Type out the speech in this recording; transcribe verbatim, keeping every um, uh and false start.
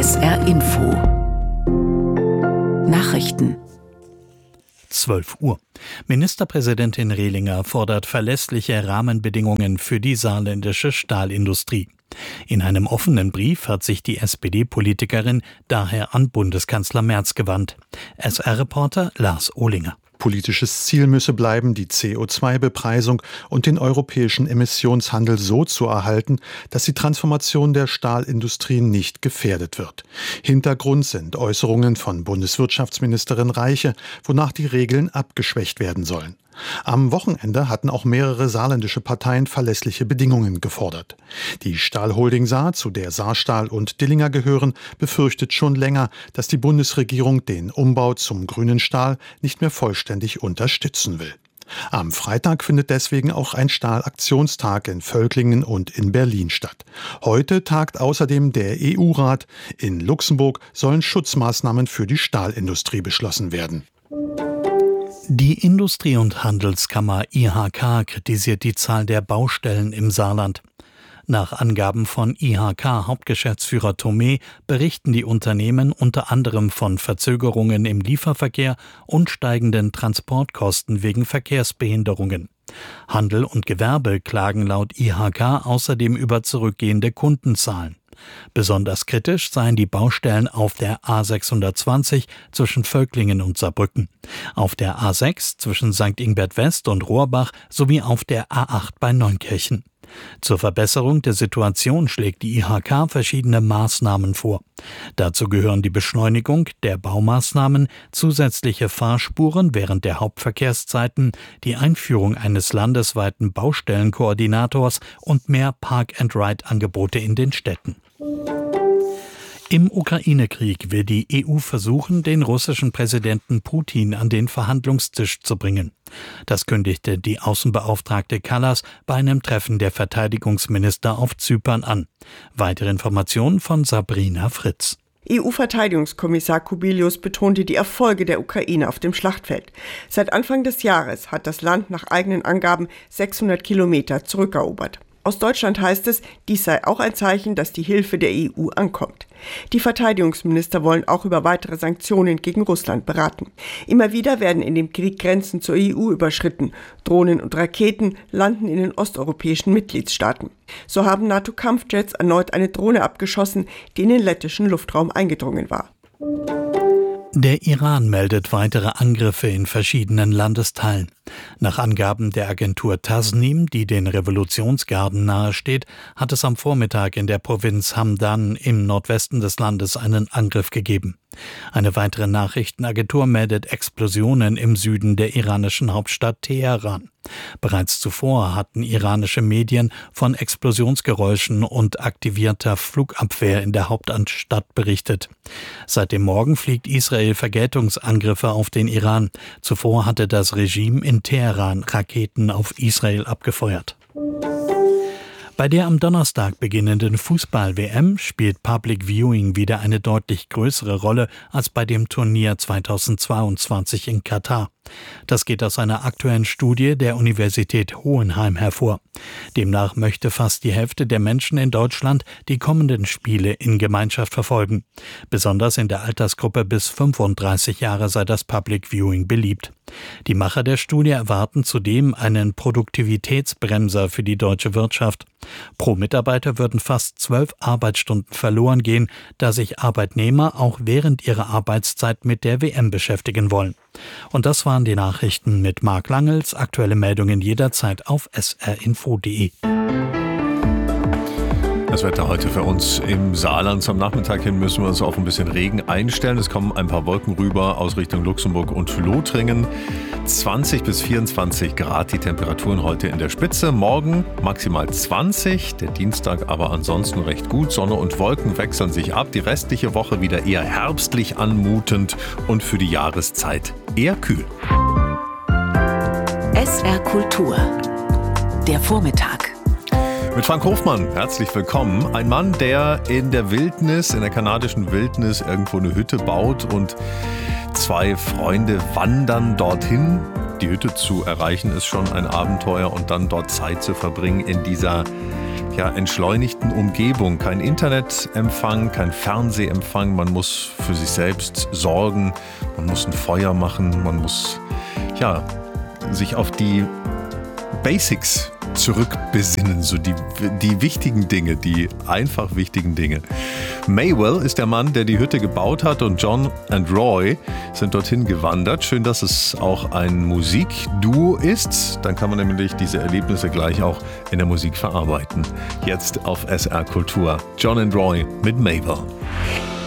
S R Info Nachrichten zwölf Uhr. Ministerpräsidentin Rehlinger fordert verlässliche Rahmenbedingungen für die saarländische Stahlindustrie. In einem offenen Brief hat sich die S P D-Politikerin daher an Bundeskanzler Merz gewandt. S R-Reporter Lars Ohlinger. Politisches Ziel müsse bleiben, die C O zwei Bepreisung und den europäischen Emissionshandel so zu erhalten, dass die Transformation der Stahlindustrie nicht gefährdet wird. Hintergrund sind Äußerungen von Bundeswirtschaftsministerin Reiche, wonach die Regeln abgeschwächt werden sollen. Am Wochenende hatten auch mehrere saarländische Parteien verlässliche Bedingungen gefordert. Die Stahlholding Saar, zu der Saarstahl und Dillinger gehören, befürchtet schon länger, dass die Bundesregierung den Umbau zum grünen Stahl nicht mehr vollständig unterstützen will. Am Freitag findet deswegen auch ein Stahlaktionstag in Völklingen und in Berlin statt. Heute tagt außerdem der E U-Rat. In Luxemburg sollen Schutzmaßnahmen für die Stahlindustrie beschlossen werden. Die Industrie- und Handelskammer I H K kritisiert die Zahl der Baustellen im Saarland. Nach Angaben von I H K-Hauptgeschäftsführer Thomé berichten die Unternehmen unter anderem von Verzögerungen im Lieferverkehr und steigenden Transportkosten wegen Verkehrsbehinderungen. Handel und Gewerbe klagen laut I H K außerdem über zurückgehende Kundenzahlen. Besonders kritisch seien die Baustellen auf der A sechshundertzwanzig zwischen Völklingen und Saarbrücken, auf der A sechs zwischen Sankt Ingbert West und Rohrbach sowie auf der A acht bei Neunkirchen. Zur Verbesserung der Situation schlägt die I H K verschiedene Maßnahmen vor. Dazu gehören die Beschleunigung der Baumaßnahmen, zusätzliche Fahrspuren während der Hauptverkehrszeiten, die Einführung eines landesweiten Baustellenkoordinators und mehr Park-and-Ride-Angebote in den Städten. Im Ukraine-Krieg will die E U versuchen, den russischen Präsidenten Putin an den Verhandlungstisch zu bringen. Das kündigte die Außenbeauftragte Kallas bei einem Treffen der Verteidigungsminister auf Zypern an. Weitere Informationen von Sabrina Fritz. E U-Verteidigungskommissar Kubilius betonte die Erfolge der Ukraine auf dem Schlachtfeld. Seit Anfang des Jahres hat das Land nach eigenen Angaben sechshundert Kilometer zurückerobert. Aus Deutschland heißt es, dies sei auch ein Zeichen, dass die Hilfe der E U ankommt. Die Verteidigungsminister wollen auch über weitere Sanktionen gegen Russland beraten. Immer wieder werden in dem Krieg Grenzen zur E U überschritten. Drohnen und Raketen landen in den osteuropäischen Mitgliedstaaten. So haben NATO-Kampfjets erneut eine Drohne abgeschossen, die in den lettischen Luftraum eingedrungen war. Der Iran meldet weitere Angriffe in verschiedenen Landesteilen. Nach Angaben der Agentur Tasnim, die den Revolutionsgarden nahesteht, hat es am Vormittag in der Provinz Hamdan im Nordwesten des Landes einen Angriff gegeben. Eine weitere Nachrichtenagentur meldet Explosionen im Süden der iranischen Hauptstadt Teheran. Bereits zuvor hatten iranische Medien von Explosionsgeräuschen und aktivierter Flugabwehr in der Hauptstadt berichtet. Seit dem Morgen fliegt Israel Vergeltungsangriffe auf den Iran. Zuvor hatte das Regime in Teheran Raketen auf Israel abgefeuert. Bei der am Donnerstag beginnenden Fußball-W M spielt Public Viewing wieder eine deutlich größere Rolle als bei dem Turnier zweitausendzweiundzwanzig in Katar. Das geht aus einer aktuellen Studie der Universität Hohenheim hervor. Demnach möchte fast die Hälfte der Menschen in Deutschland die kommenden Spiele in Gemeinschaft verfolgen. Besonders in der Altersgruppe bis fünfunddreißig Jahre sei das Public Viewing beliebt. Die Macher der Studie erwarten zudem einen Produktivitätsbremser für die deutsche Wirtschaft. Pro Mitarbeiter würden fast zwölf Arbeitsstunden verloren gehen, da sich Arbeitnehmer auch während ihrer Arbeitszeit mit der W M beschäftigen wollen. Und das waren die Nachrichten mit Marc Langels. Aktuelle Meldungen jederzeit auf s r info punkt d e. Das Wetter heute für uns im Saarland. Zum Nachmittag hin müssen wir uns auf ein bisschen Regen einstellen. Es kommen ein paar Wolken rüber aus Richtung Luxemburg und Lothringen. zwanzig bis vierundzwanzig Grad die Temperaturen heute in der Spitze. Morgen maximal zwanzig, der Dienstag aber ansonsten recht gut. Sonne und Wolken wechseln sich ab. Die restliche Woche wieder eher herbstlich anmutend und für die Jahreszeit eher kühl. S R Kultur. Der Vormittag. Mit Frank Hofmann, herzlich willkommen. Ein Mann, der in der Wildnis, in der kanadischen Wildnis irgendwo eine Hütte baut und zwei Freunde wandern dorthin. Die Hütte zu erreichen ist schon ein Abenteuer und dann dort Zeit zu verbringen in dieser ja, entschleunigten Umgebung. Kein Internetempfang, kein Fernsehempfang. Man muss für sich selbst sorgen. Man muss ein Feuer machen. Man muss ja, sich auf die Basics zurückbesinnen, so die, die wichtigen Dinge, die einfach wichtigen Dinge. Maywell ist der Mann, der die Hütte gebaut hat, und John und Roy sind dorthin gewandert. Schön, dass es auch ein Musikduo ist. Dann kann man nämlich diese Erlebnisse gleich auch in der Musik verarbeiten. Jetzt auf S R Kultur. John und Roy mit Maywell.